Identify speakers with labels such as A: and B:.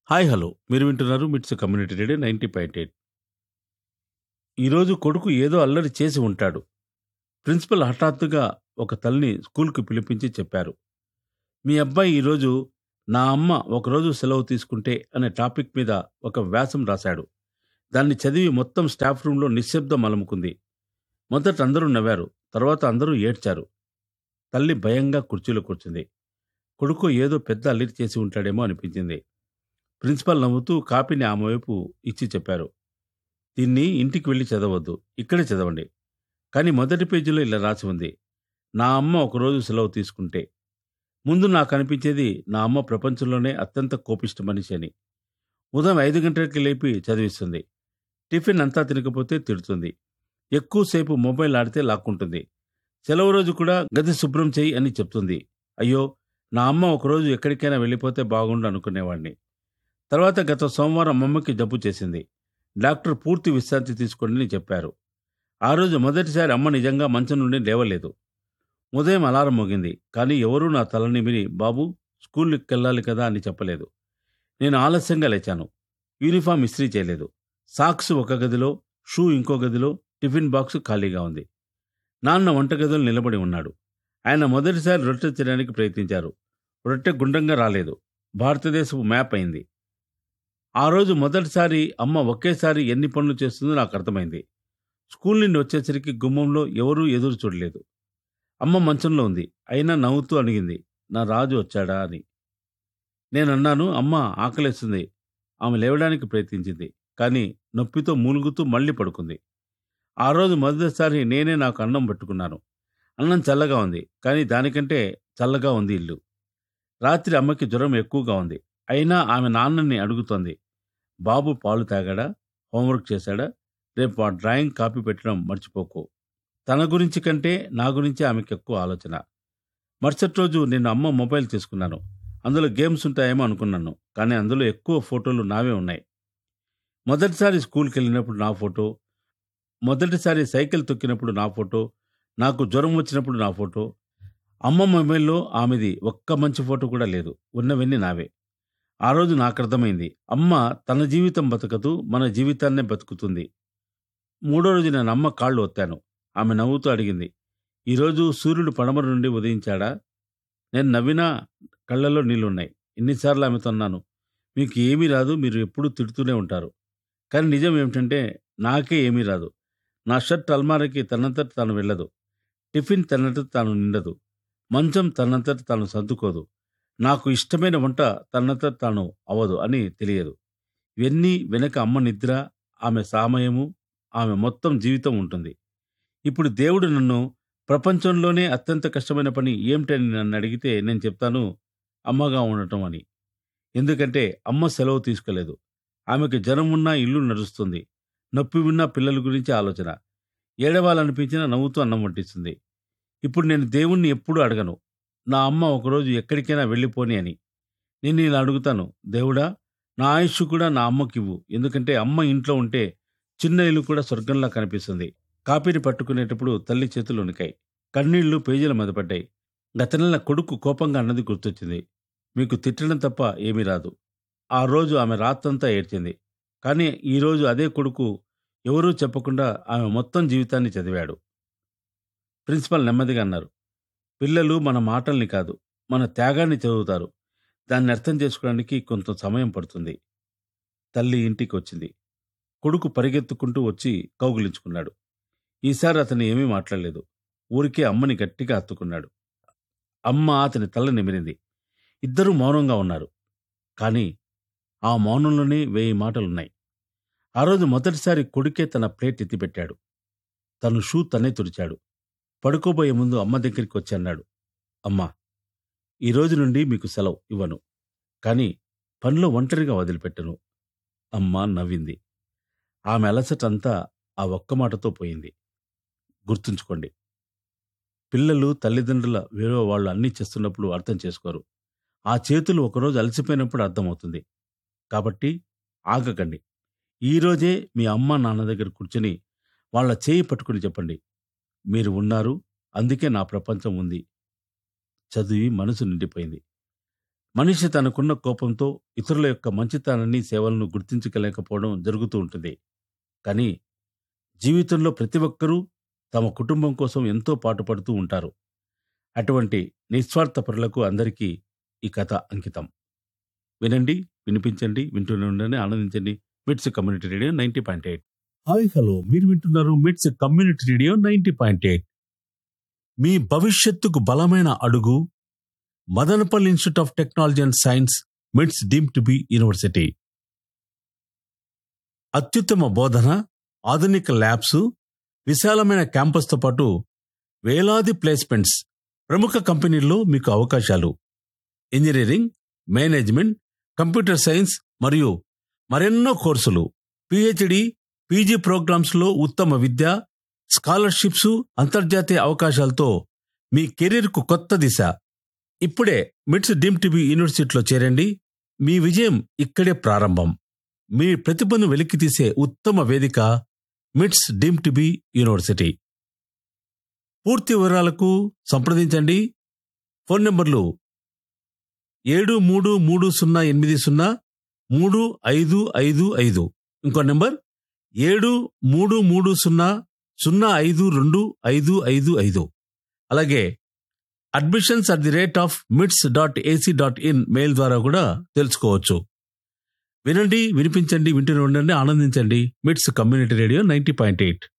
A: Hi hello మీరు వింటున్నారు మిట్స్ కమ్యూనిటీ రేడియో 90.8. ఈరోజు కొడుకు ఏదో అల్లరి చేసి ఉంటాడు. ప్రిన్సిపల్ హఠాత్తుగా ఒక తల్లిని స్కూల్కి పిలిపించి చెప్పారు, మీ అబ్బాయి ఈరోజు నా అమ్మ ఒకరోజు సెలవు తీసుకుంటే అనే టాపిక్ మీద ఒక వ్యాసం రాశాడు. దాన్ని చదివి మొత్తం స్టాఫ్ రూంలో నిశ్శబ్దం అలముకుంది. మొదట అందరూ నవ్వారు, తర్వాత అందరూ ఏడ్చారు. తల్లి భయంగా కుర్చీలో కూర్చుంది. కొడుకు ఏదో పెద్ద అల్లరి చేసి ఉంటాడేమో అనిపించింది. ప్రిన్సిపల్ నవ్వుతూ కాపీని ఆమె వైపు ఇచ్చి చెప్పారు, దీన్ని ఇంటికి వెళ్ళి చదవద్దు, ఇక్కడే చదవండి. కానీ మొదటి పేజీలో ఇలా రాసి ఉంది, నా అమ్మ ఒకరోజు సెలవు తీసుకుంటే. ముందు నాకు అనిపించేది నా అమ్మ ప్రపంచంలోనే అత్యంత కోపిష్ట మనిషి అని. ఉదయం 5 గంటలకి లేపి చదివిస్తుంది. టిఫిన్ అంతా తినకపోతే తిడుతుంది. ఎక్కువసేపు మొబైల్ ఆడితే లాక్కుంటుంది. సెలవు రోజు కూడా గది శుభ్రం చేయి అని చెప్తుంది. అయ్యో, నా అమ్మ ఒకరోజు ఎక్కడికైనా వెళ్ళిపోతే బాగుండు అనుకునేవాడిని. తర్వాత గత సోమవారం అమ్మకి జబ్బు చేసింది. డాక్టర్ పూర్తి విశ్రాంతి తీసుకోండి అని చెప్పారు. ఆ రోజు మొదటిసారి అమ్మ నిజంగా మంచం నుండి లేవలేదు. ఉదయం అలారం మోగింది, కానీ ఎవరూ నా తల నిమిరి బాబు స్కూల్కి వెళ్ళాలి కదా అని చెప్పలేదు. నేను ఆలస్యంగా లేచాను. యూనిఫామ్ ఇస్త్రీ చేయలేదు. సాక్స్ ఒక గదిలో, షూ ఇంకో గదిలో, టిఫిన్ బాక్స్ ఖాళీగా ఉంది. నాన్న వంటగదిలో నిలబడి ఉన్నాడు. ఆయన మొదటిసారి రొట్టె చేయడానికి ప్రయత్నించారు. రొట్టె గుండ్రంగా రాలేదు. భారతదేశపు మ్యాప్ అయింది. ఆ రోజు మొదటిసారి అమ్మ ఒకేసారి ఎన్ని పనులు చేస్తుందో నాకు అర్థమైంది. స్కూల్ నుండి వచ్చేసరికి గుమ్మంలో ఎవరూ ఎదురు చూడలేదు. అమ్మ మంచంలో ఉంది, అయినా నవ్వుతూ అడిగింది, నా రాజు వచ్చాడా అని. నేనన్నాను, అమ్మ ఆకలేస్తుంది. ఆమె లేవడానికి ప్రయత్నించింది, కానీ నొప్పితో మూలుగుతూ మళ్ళీ పడుకుంది. ఆ రోజు మొదటిసారి నేనే నాకు అన్నం పట్టుకున్నాను. అన్నం చల్లగా ఉంది, కానీ దానికంటే చల్లగా ఉంది ఇల్లు. రాత్రి అమ్మకి జ్వరం ఎక్కువగా ఉంది, అయినా ఆమె నాన్నని అడుగుతోంది, బాబు పాలు తాగాడా, హోంవర్క్ చేశాడా, రేపు ఆ డ్రాయింగ్ కాపీ పెట్టడం మర్చిపోకు. తన గురించి కంటే నా గురించి ఆమెకు ఎక్కువ ఆలోచన. మరుసటి రోజు నేను అమ్మ మొబైల్ తీసుకున్నాను. అందులో గేమ్స్ ఉంటాయేమో అనుకున్నాను, కానీ అందులో ఎక్కువ ఫోటోలు నావే ఉన్నాయి. మొదటిసారి స్కూల్కి వెళ్ళినప్పుడు నా ఫోటో, మొదటిసారి సైకిల్ తొక్కినప్పుడు నా ఫోటో, నాకు జ్వరం వచ్చినప్పుడు నా ఫోటో. అమ్మ మొబైల్లో ఆమెది ఒక్క మంచి ఫోటో కూడా లేదు, ఉన్నవన్నీ నావే. ఆ రోజు నాకు అర్థమైంది, అమ్మ తన జీవితం బతకదు, మన జీవితాన్నే బతుకుతుంది. మూడో రోజు నేను అమ్మ కాళ్ళు ఒత్తాను. ఆమె నవ్వుతూ అడిగింది, ఈరోజు సూర్యుడు పడమర నుండి ఉదయించాడా? నేను నవ్వినా కళ్ళల్లో నీళ్లున్నాయి. ఎన్నిసార్లు ఆమెతో అన్నాను, మీకు ఏమీ రాదు, మీరు ఎప్పుడూ తిడుతూనే ఉంటారు. కానీ నిజం ఏమిటంటే నాకే ఏమీ రాదు. నా షర్ట్ అల్మారాకి తనంతట తాను వెళ్ళదు. టిఫిన్ తనంతట తాను నిండదు. మంచం తనంతట తాను సర్దుకోదు. నాకు ఇష్టమైన వంట తనంతట తాను అవ్వదు అని తెలియదు. ఇవన్నీ వెనక అమ్మ నిద్ర, ఆమె సామయము, ఆమె మొత్తం జీవితం ఉంటుంది. ఇప్పుడు దేవుడు నన్ను ప్రపంచంలోనే అత్యంత కష్టమైన పని ఏమిటని నన్ను అడిగితే నేను చెప్తాను, అమ్మగా ఉండటం అని. ఎందుకంటే అమ్మ సెలవు తీసుకోలేదు. ఆమెకు జ్వరం ఉన్నా ఇల్లు నడుస్తుంది. నొప్పి ఉన్నా పిల్లల గురించి ఆలోచన. ఏడవాలనిపించినా నవ్వుతూ అన్నం వడ్డిస్తుంది. ఇప్పుడు నేను దేవుణ్ణి ఎప్పుడూ అడగను, నా అమ్మ ఒకరోజు ఎక్కడికైనా వెళ్ళిపోని అని. నేను ఇలా అడుగుతాను, దేవుడా, నా ఆయుష్ కూడా నా అమ్మకివ్వు. ఎందుకంటే అమ్మ ఇంట్లో ఉంటే చిన్న ఇల్లు కూడా స్వర్గంలా కనిపిస్తుంది. కాపీని పట్టుకునేటప్పుడు తల్లి చేతులు వణికాయి. కన్నీళ్లు పేజీల మీద పడ్డాయి. గత నెల కొడుకు కోపంగా అన్నది గుర్తొచ్చింది, మీకు తిట్టడం తప్ప ఏమీ రాదు. ఆ రోజు ఆమె రాత్రంతా ఏడ్చింది. కానీ ఈరోజు అదే కొడుకు ఎవరూ చెప్పకుండా ఆమె మొత్తం జీవితాన్ని చదివాడు. ప్రిన్సిపల్ నెమ్మదిగా అన్నారు, పిల్లలు మన మాటల్ని కాదు, మన త్యాగాన్ని చదువుతారు. దాన్ని అర్థం చేసుకోవడానికి కొంత సమయం పడుతుంది. తల్లి ఇంటికి వచ్చింది. కొడుకు పరిగెత్తుకుంటూ వచ్చి కౌగిలించుకున్నాడు. ఈసారి అతను ఏమీ మాట్లాడలేదు. ఊరికే అమ్మని గట్టిగా హత్తుకున్నాడు. అమ్మ అతని తల నిమిరింది. ఇద్దరూ మౌనంగా ఉన్నారు. కానీ ఆ మౌనంలోనే 1000 మాటలున్నాయి. ఆ రోజు మొదటిసారి కొడుకే తన ప్లేట్ ఎత్తిపెట్టాడు. తను షూ తనే తుడిచాడు. పడుకోబోయే ముందు అమ్మ దగ్గరికి వచ్చి అన్నాడు, అమ్మా, ఈ రోజు నుండి మీకు సెలవు ఇవ్వను, కానీ పనిలో ఒంటరిగా వదిలిపెట్టను. అమ్మ నవ్వింది. ఆమె అలసటంతా ఆ ఒక్క మాటతో పోయింది. గుర్తుంచుకోండి, పిల్లలు తల్లిదండ్రుల వేరే వాళ్ళు అన్నీ చేస్తున్నప్పుడు అర్థం చేసుకోరు. ఆ చేతులు ఒకరోజు అలసిపోయినప్పుడు అర్థమవుతుంది. కాబట్టి ఆగకండి. ఈరోజే మీ అమ్మ నాన్న దగ్గర కూర్చుని వాళ్ళ చేయి పట్టుకుని చెప్పండి, మీరు ఉన్నారు, అందుకే నా ప్రపంచం ఉంది. చదివి మనసు నిండిపోయింది. మనిషి తనకున్న కోపంతో ఇతరుల యొక్క మంచితనాన్ని, సేవలను గుర్తించలేకపోవడం జరుగుతూ ఉంటుంది. కానీ జీవితంలో ప్రతి ఒక్కరూ తమ కుటుంబం కోసం ఎంతో పాటుపడుతూ ఉంటారు. అటువంటి నిస్వార్థపరులకు అందరికీ ఈ కథ అంకితం. వినండి, వినిపించండి, వింటూనే ఉండండి, ఆనందించండి. మిట్స్ కమ్యూనిటీ రేడియో 90.8. హాయ్ హలో, మీరు వింటున్నారు మిట్స్ కమ్యూనిటీ రేడియో 90.8. మీ భవిష్యత్తుకు బలమైన అడుగు Madanapalle institute of technology and science, మిట్స్ డీమ్డ్ టు బి యూనివర్సిటీ. అత్యుత్తమ బోధన, ఆధునిక ల్యాబ్స్, విశాలమైన క్యాంపస్తో పాటు వేలాది ప్లేస్మెంట్స్, ప్రముఖ కంపెనీల్లో మీకు అవకాశాలు. ఇంజనీరింగ్, మేనేజ్మెంట్, కంప్యూటర్ సైన్స్ మరియు మరెన్నో కోర్సులు, పిహెచ్డి, పీజీ ప్రోగ్రామ్స్లో ఉత్తమ విద్య, స్కాలర్షిప్స్, అంతర్జాతీయ అవకాశాలతో మీ కెరీర్కు కొత్త దిశ. ఇప్పుడే మిట్స్ డీమ్డ్ టు బి యూనివర్సిటీలో చేరండి. మీ విజయం ఇక్కడే ప్రారంభం. మీ ప్రతిభను వెలికితీసే ఉత్తమ వేదిక మిట్స్ డీమ్డ్ టు బి యూనివర్సిటీ. పూర్తి వివరాలకు సంప్రదించండి. ఫోన్ నంబర్లు 7330803555. ఇంకో నంబర్ 7330052555. అలాగే admissions@mits.ac.in మెయిల్ ద్వారా కూడా తెలుసుకోవచ్చు. వినండి, వినిపించండి, వింటూనే ఉండండి, ఆనందించండి. మిట్స్ కమ్యూనిటీ రేడియో 90.8.